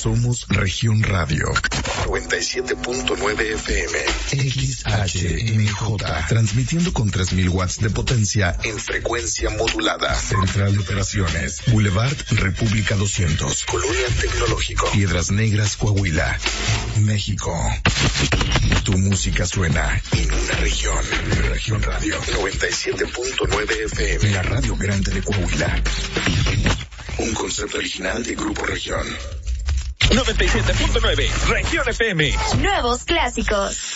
Somos Región Radio. 97.9 FM. XHMJ. Transmitiendo con 3000 watts de potencia en frecuencia modulada. Central de Operaciones. Boulevard República 200. Colonia Tecnológico. Piedras Negras, Coahuila. México. Tu música suena en una región. Región Radio 97.9 FM. La radio grande de Coahuila. Un concepto original de Grupo Región. 97.9 Región FM. Nuevos clásicos.